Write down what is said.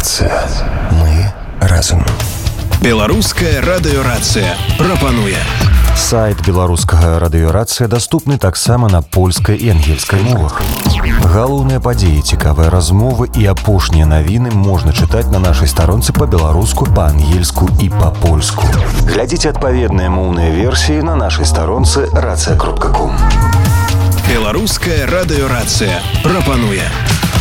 радыёрацыя. Мы разам. Беларуская радыёрацыя прапануе. Сайт беларускага радыёрацыя даступны таксама на польскай і ангельскай мовах. Галоўныя падзеі, цікавыя размовы і апошнія навіны можна чытаць на нашай старонцы па-беларуску, па-ангельску і па-польску. Глядзіце адпаведныя моўныя версіі на нашай старонцы racja.com. Беларуская радыёрацыя прапануе.